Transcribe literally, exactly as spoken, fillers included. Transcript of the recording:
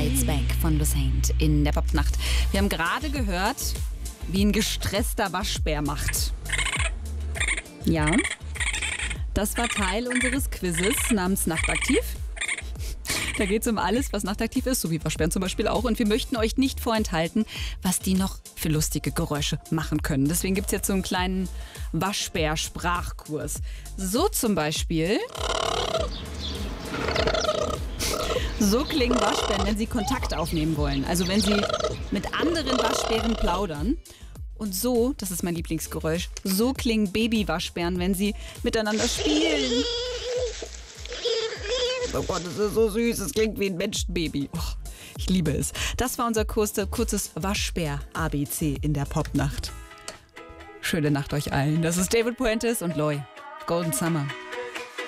Bites Back von Lucid in der Popnacht. Wir haben gerade gehört, wie ein gestresster Waschbär macht. Ja, das war Teil unseres Quizzes namens Nachtaktiv. Da geht es um alles, was nachtaktiv ist, so wie Waschbären zum Beispiel auch. Und wir möchten euch nicht vorenthalten, was die noch für lustige Geräusche machen können. Deswegen gibt es jetzt so einen kleinen Waschbär-Sprachkurs. So zum Beispiel. So klingen Waschbären, wenn sie Kontakt aufnehmen wollen. Also wenn sie mit anderen Waschbären plaudern. Und so, das ist mein Lieblingsgeräusch, so klingen Baby-Waschbären, wenn sie miteinander spielen. Oh Gott, das ist so süß. Es klingt wie ein Menschenbaby. Oh, ich liebe es. Das war unser kurze, kurzes Waschbär-A B C in der Popnacht. Schöne Nacht euch allen. Das ist David Puentes und Loy. Golden Summer.